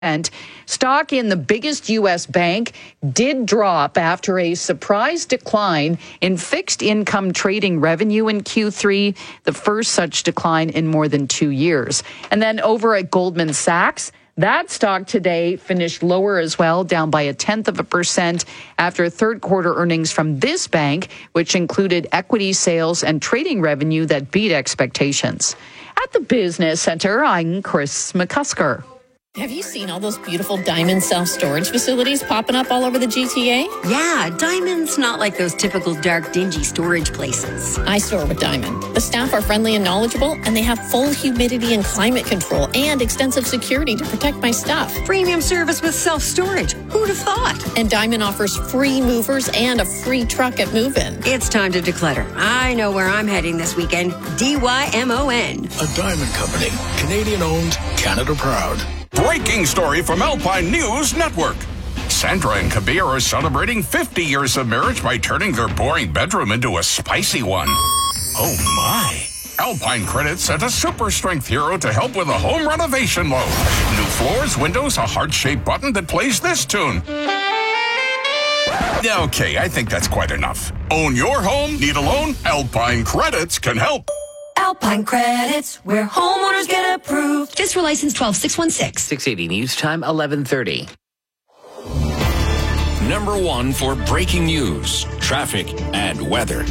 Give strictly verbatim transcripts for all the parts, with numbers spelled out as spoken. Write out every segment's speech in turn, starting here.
And stock in the biggest U S bank did drop after a surprise decline in fixed income trading revenue in Q three, the first such decline in more than two years. And then over at Goldman Sachs, that stock today finished lower as well, down by a tenth of a percent after third quarter earnings from this bank, which included equity sales and trading revenue that beat expectations. At the Business Center, I'm Chris McCusker. Have you seen all those beautiful Diamond self-storage facilities popping up all over the G T A? Yeah, Diamond's not like those typical dark, dingy storage places. I store with Diamond. The staff are friendly and knowledgeable, and they have full humidity and climate control and extensive security to protect my stuff. Premium service with self-storage. Who'd have thought? And Diamond offers free movers and a free truck at move-in. It's time to declutter. I know where I'm heading this weekend. D Y M O N. A Diamond Company. Canadian-owned, Canada-proud. Breaking story from Alpine News Network. Sandra and Kabir are celebrating fifty years of marriage by turning their boring bedroom into a spicy one. Oh my. Alpine Credit sent a super strength hero to help with a home renovation loan. New floors, windows, a heart-shaped button that plays this tune. Okay, I think that's quite enough. Own your home? Need a loan? Alpine Credits can help. Alpine Credits, where homeowners get approved. Fiscal license twelve six one six. six eighty News Time, eleven thirty. Number one for breaking news, traffic, and weather.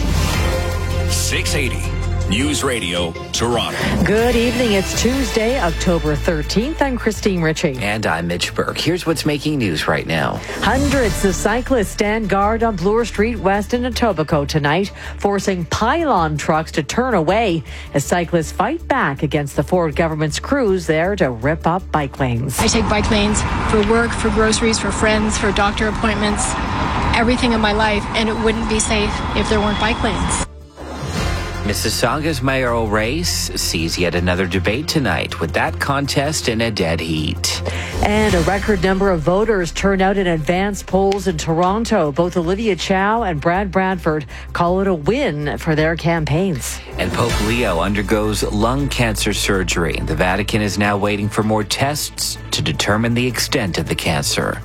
six eighty News Radio, Toronto. Good evening. It's Tuesday, October thirteenth. I'm Christine Ritchie. And I'm Mitch Burke. Here's what's making news right now. Hundreds of cyclists stand guard on Bloor Street West in Etobicoke tonight, forcing pylon trucks to turn away as cyclists fight back against the Ford government's crews there to rip up bike lanes. I take bike lanes for work, for groceries, for friends, for doctor appointments, everything in my life, and it wouldn't be safe if there weren't bike lanes. Mississauga's mayoral race sees yet another debate tonight, with that contest in a dead heat. And a record number of voters turn out in advance polls in Toronto. Both Olivia Chow and Brad Bradford call it a win for their campaigns. And Pope Leo undergoes lung cancer surgery. The Vatican is now waiting for more tests to determine the extent of the cancer.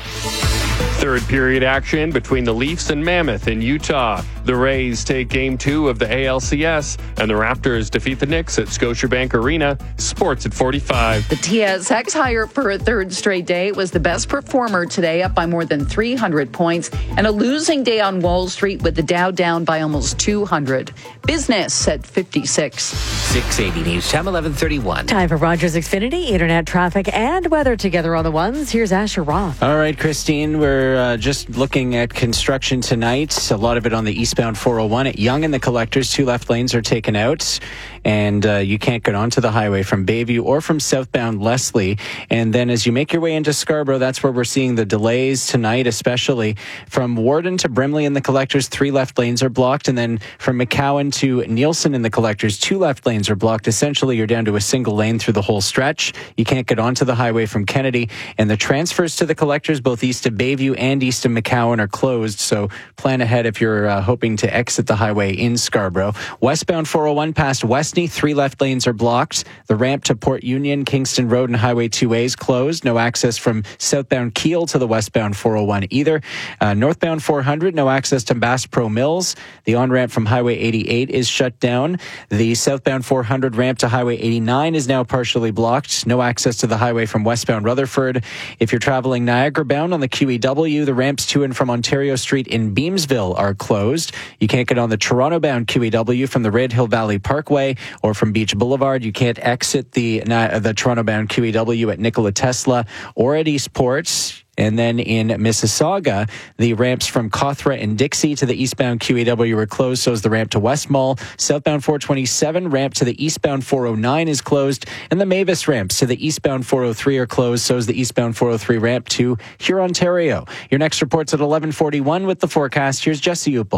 Third period action between the Leafs and Mammoth in Utah. The Rays take game two of the A L C S, and the Raptors defeat the Knicks at Scotiabank Arena. Sports at forty-five. The T S X higher for a third straight day. It was the best performer today, up by more than three hundred points, and a losing day on Wall Street with the Dow down by almost two hundred. Business at fifty-six. six eighty News Time, eleven thirty-one. Time for Rogers Xfinity, internet traffic and weather together on the ones. Here's Asher Roth. All right, Christine, we're uh, just looking at construction tonight. A lot of it on the eastbound four oh one at Yonge and the Collectors. Two left lanes are taken out, and uh, you can't get onto the highway from Bayview or from southbound Leslie. And then as you make your way into Scarborough, that's where we're seeing the delays tonight, especially from Warden to Brimley and the Collectors. Three left lanes are blocked, and then from McCowan to Nielsen and the Collectors, two left lanes are blocked. Essentially, you're down to a single lane through the whole stretch. You can't get onto the highway from Kennedy, and the transfers to the Collectors, both east of Bayview and east of McCowan, are closed. So plan ahead if you're uh, hoping to exit the highway in Scarborough. Westbound four oh one past Westney, three left lanes are blocked. The ramp to Port Union, Kingston Road, and Highway two A is closed. No access from southbound Kiel to the westbound four oh one either. Uh, northbound four hundred, no access to Bass Pro Mills. The on-ramp from Highway eighty-eight is shut down. The southbound four hundred ramp to Highway eighty-nine is now partially blocked. No access to the highway from westbound Rutherford. If you're traveling Niagara bound on the Q E W, the ramps to and from Ontario Street in Beamsville are closed. You can't get on the Toronto-bound Q E W from the Red Hill Valley Parkway or from Beach Boulevard. You can't exit the uh, the Toronto-bound Q E W at Nikola Tesla or at Eastport. And then in Mississauga, the ramps from Cawthra and Dixie to the eastbound Q E W are closed. So is the ramp to West Mall. Southbound four twenty-seven ramp to the eastbound four oh nine is closed. And the Mavis ramps to the eastbound four oh three are closed. So is the eastbound four oh three ramp to Huron, Ontario. Your next report's at eleven forty-one with the forecast. Here's Jesse Uppel.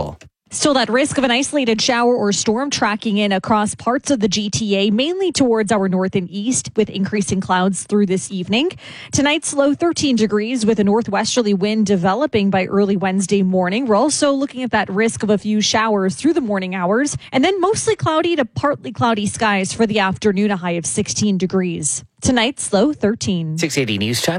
Still that risk of an isolated shower or storm tracking in across parts of the G T A, mainly towards our north and east, with increasing clouds through this evening. Tonight's low thirteen degrees with a northwesterly wind developing by early Wednesday morning. We're also looking at that risk of a few showers through the morning hours, and then mostly cloudy to partly cloudy skies for the afternoon, a high of sixteen degrees. Tonight's low thirteen. six eighty News Time.